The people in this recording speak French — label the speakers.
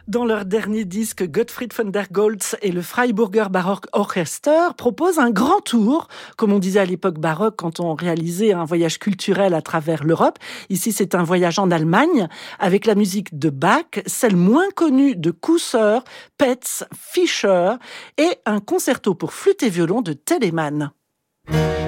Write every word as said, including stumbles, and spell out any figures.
Speaker 1: Dans leur dernier disque, Gottfried von der Goltz et le Freiburger Baroque Orchester proposent un grand tour, comme on disait à l'époque baroque quand on réalisait un voyage culturel à travers l'Europe. Ici, c'est un voyage en Allemagne avec la musique de Bach, celle moins connue de Kuser, Petz, Fischer et un concerto pour flûte et violon de Telemann.